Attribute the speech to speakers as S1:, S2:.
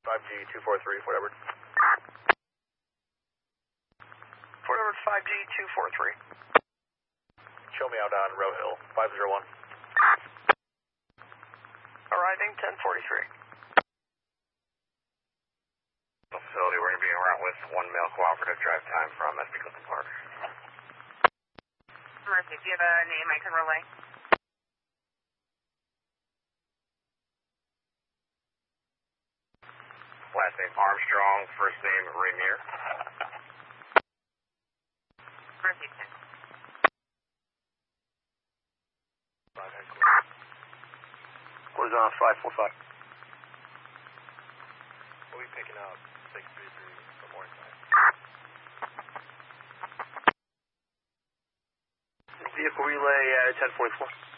S1: 5G243, whatever.
S2: Fort Edward 5G243.
S1: Show me out on Row Hill, 501.
S2: Arriving 1043.
S3: Facility, we're going to be en route with 1 male cooperative drive time from SP Clifton Park.
S4: Mercy, do you have a name I can relay?
S3: Last name Armstrong, first name Rainier.
S4: Mercy, 10.
S2: What is on 545?
S1: We'll be picking up 633 for Morningside.
S2: Vehicle relay 1044.